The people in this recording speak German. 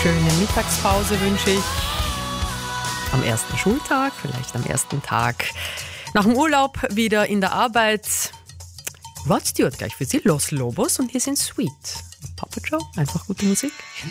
schöne Mittagspause wünsche ich. Am ersten Schultag, vielleicht am ersten Tag nach dem Urlaub wieder in der Arbeit. Rod Stewart gleich für Sie, Los Lobos, und hier sind Sweet. Papa Joe, einfach gute Musik.